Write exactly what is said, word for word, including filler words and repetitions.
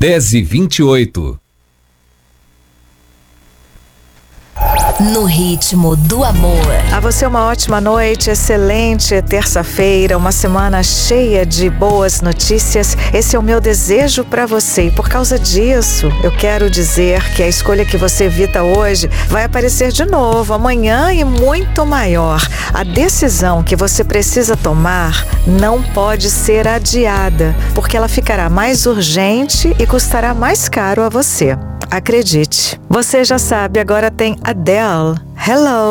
dez e vinte e oito. No ritmo do amor. A você uma ótima noite, excelente terça-feira, uma semana cheia de boas notícias. Esse é o meu desejo para você e por causa disso eu quero dizer que a escolha que você evita hoje vai aparecer de novo amanhã e muito maior. A decisão que você precisa tomar não pode ser adiada, porque ela ficará mais urgente e custará mais caro a você. Acredite. Você já sabe, agora tem Adele. Hello.